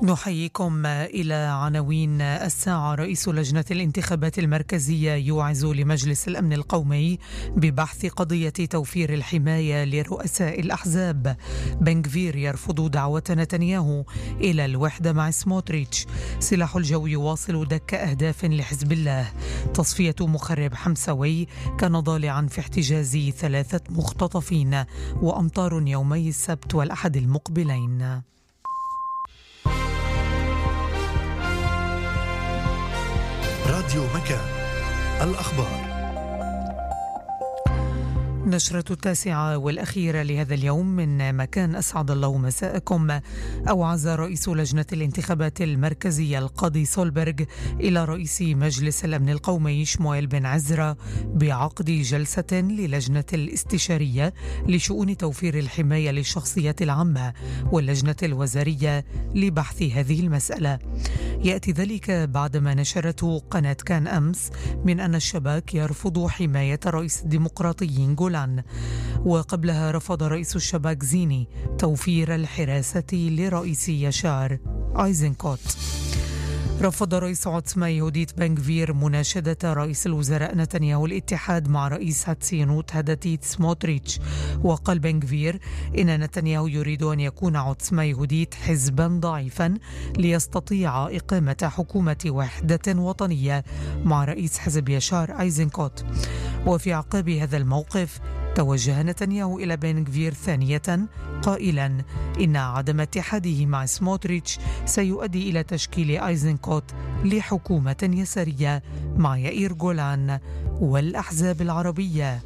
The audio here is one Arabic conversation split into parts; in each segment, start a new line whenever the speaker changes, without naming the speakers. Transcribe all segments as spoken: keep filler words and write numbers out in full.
نحييكم إلى عناوين الساعة. رئيس لجنة الانتخابات المركزية يوعز لمجلس الأمن القومي ببحث قضية توفير الحماية لرؤساء الأحزاب. بنغفير يرفض دعوة نتنياهو إلى الوحدة مع سموتريتش. سلاح الجو يواصل دك أهداف لحزب الله. تصفية مخرب حمسوي كان ضالعا في احتجاز ثلاثة مختطفين. وأمطار يومي السبت والأحد المقبلين.
راديو مكان، الأخبار.
نشرة التاسعة والأخيرة لهذا اليوم من مكان. أسعد الله مساءكم. أوعز رئيس لجنة الانتخابات المركزية القاضي سولبرغ إلى رئيس مجلس الأمن القومي شمويل بن عزرة بعقد جلسة للجنة الاستشارية لشؤون توفير الحماية للشخصيات العامة واللجنة الوزارية لبحث هذه المسألة. يأتي ذلك بعدما نشرته قناة كان أمس من أن الشباك يرفض حماية رئيس الديمقراطيين جولان، وقبلها رفض رئيس الشباك زيني توفير الحراسة لرئيس يشار أيزنكوت. رفض رئيس عظمى يهوديت بنغفير مناشدة رئيس الوزراء نتنياهو الاتحاد مع رئيس هاتسينوت هداتيت سموتريتش. وقال بنغفير إن نتنياهو يريد أن يكون عظمى يهوديت حزبا ضعيفا ليستطيع إقامة حكومة وحدة وطنية مع رئيس حزب يشار أيزنكوت. وفي عقاب هذا الموقف توجه نتنياهو إلى بنغفير ثانية قائلا إن عدم اتحاده مع سموتريتش سيؤدي إلى تشكيل أيزنكوت لحكومة يسارية مع يائير جولان والأحزاب العربية.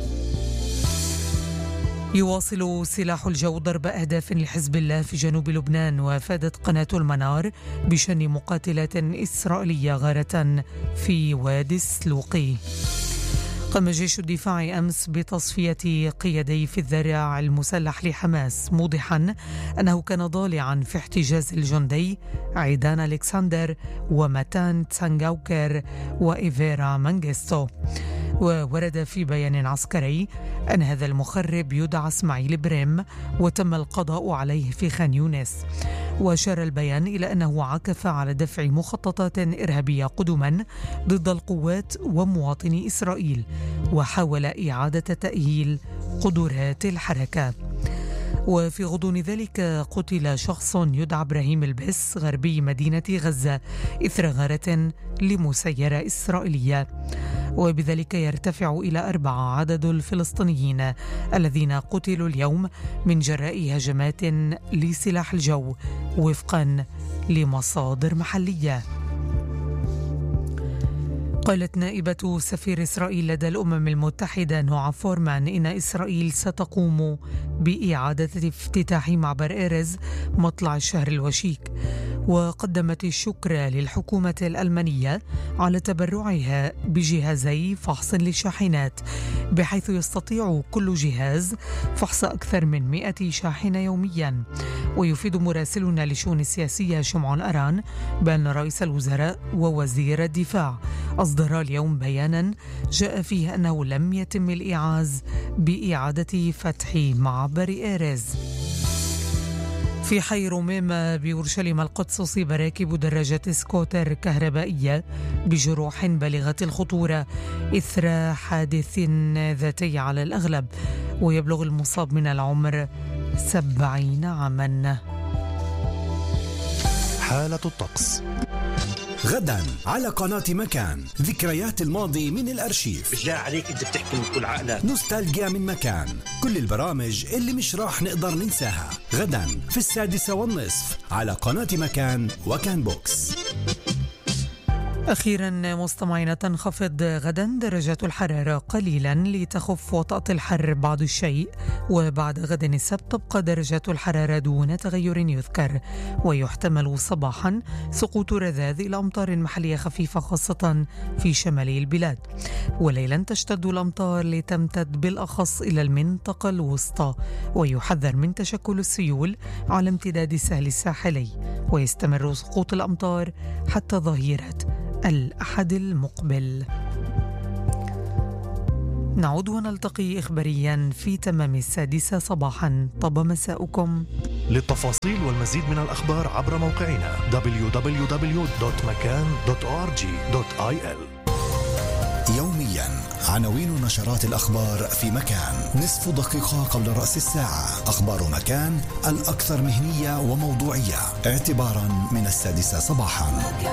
يواصل سلاح الجو ضرب أهداف لحزب الله في جنوب لبنان. وافادت قناة المنار بشن مقاتلات إسرائيلية غارة في وادي السلوقي. قام جيش الدفاع أمس بتصفية قيادي في الذراع المسلح لحماس، موضحا أنه كان ضالعا في احتجاز الجندي عيدان ألكسندر وماتان تسانغاوكر وإيفيرا مانغيستو. وورد في بيان عسكري أن هذا المخرب يدعى اسماعيل بريم وتم القضاء عليه في خان يونس. وأشار البيان إلى أنه عكف على دفع مخططات إرهابية قدما ضد القوات ومواطني إسرائيل، وحاول إعادة تأهيل قدرات الحركة. وفي غضون ذلك قتل شخص يدعى إبراهيم البس غربي مدينة غزة إثر غارة لمسيرة إسرائيلية. وبذلك يرتفع إلى أربعة عدد الفلسطينيين الذين قتلوا اليوم من جراء هجمات لسلاح الجو وفقا لمصادر محلية. قالت نائبة سفير إسرائيل لدى الأمم المتحدة نوعا فورمان إن إسرائيل ستقوم بإعادة افتتاح معبر إيرز مطلع الشهر الوشيك. وقدمت الشكر للحكومة الألمانية على تبرعها بجهازي فحص للشاحنات، بحيث يستطيع كل جهاز فحص أكثر من مئة شاحنة يوميا. ويفيد مراسلنا لشؤون السياسية شمعون أران بأن رئيس الوزراء ووزير الدفاع أصدر اليوم بيانا جاء فيه أنه لم يتم الإعاز بإعادة فتح معبر إيرز. في حي روميما بأورشليم القدس أصيب راكب دراجة سكوتر كهربائية بجروح بالغة الخطورة إثر حادث ذاتي على الأغلب، ويبلغ المصاب من العمر سبعين عاما.
حالة الطقس
غدا على قناة مكان. ذكريات الماضي من الأرشيف.
مش جاي عليك انت بتحكي من كل عقلك.
نوستالجيا من مكان. كل البرامج اللي مش راح نقدر ننساها غدا في السادسة والنصف على قناة مكان وكان بوكس.
أخيرا مستمعين، تنخفض غدا درجات الحرارة قليلا لتخف وطأة الحر بعض الشيء. وبعد غد السبت تبقى درجات الحرارة دون تغير يذكر، ويحتمل صباحا سقوط رذاذ إلى أمطار محلية خفيفة خاصة في شمال البلاد. وليلا تشتد الأمطار لتمتد بالأخص إلى المنطقة الوسطى، ويحذر من تشكل السيول على امتداد السهل الساحلي. ويستمر سقوط الأمطار حتى ظهيرة الأحد المقبل. نعود ونلتقي إخباريا في تمام السادسة صباحا. طاب مساؤكم.
للتفاصيل والمزيد من الأخبار عبر موقعنا دبليو دبليو دبليو دوت مكان دوت أو آر جي دوت آي إل.
يوميا عناوين نشرات الأخبار في مكان، نصف دقيقة قبل رأس الساعة. أخبار مكان الأكثر مهنية وموضوعية اعتبارا من السادسة صباحا.